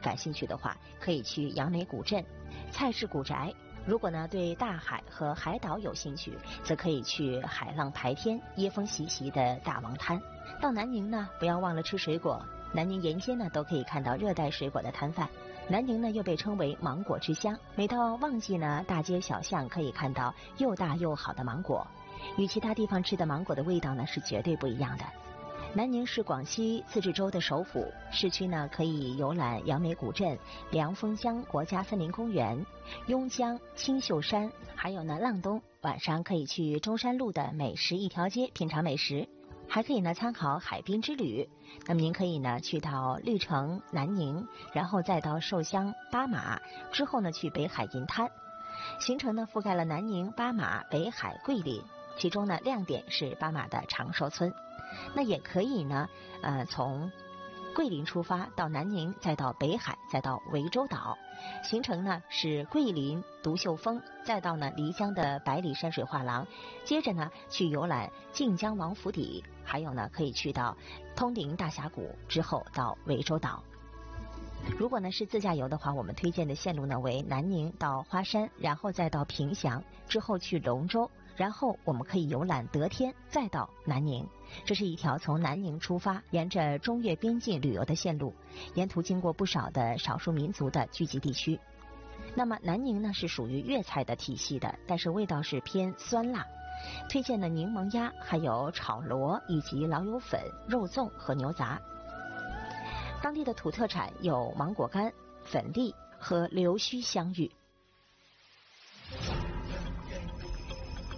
感兴趣的话，可以去杨梅古镇、蔡氏古宅。如果呢对大海和海岛有兴趣，则可以去海浪排天、椰风习习的大王滩。到南宁呢，不要忘了吃水果。南宁沿街呢都可以看到热带水果的摊贩。南宁呢又被称为芒果之乡，每到旺季呢，大街小巷可以看到又大又好的芒果，与其他地方吃的芒果的味道呢是绝对不一样的。南宁是广西自治州的首府，市区呢可以游览杨梅古镇、凉风江国家森林公园、邕江、青秀山，还有呢浪东。晚上可以去中山路的美食一条街品尝美食，还可以呢参考海滨之旅。那么您可以呢去到绿城、南宁，然后再到寿乡、巴马，之后呢去北海银滩。行程呢覆盖了南宁、巴马、北海、桂林，其中呢亮点是巴马的长寿村。那也可以呢从桂林出发到南宁，再到北海，再到涠洲岛。行程呢是桂林独秀峰，再到呢漓江的百里山水画廊，接着呢去游览晋江王府邸，还有呢可以去到通灵大峡谷，之后到涠洲岛。如果呢是自驾游的话，我们推荐的线路呢为南宁到花山，然后再到凭祥，之后去龙州，然后我们可以游览得天，再到南宁。这是一条从南宁出发，沿着中越边境旅游的线路，沿途经过不少的少数民族的聚集地区。那么南宁呢是属于粤菜的体系的，但是味道是偏酸辣，推荐的柠檬鸭，还有炒螺以及老友粉、肉粽和牛杂。当地的土特产有芒果干、粉粒和溜须香芋。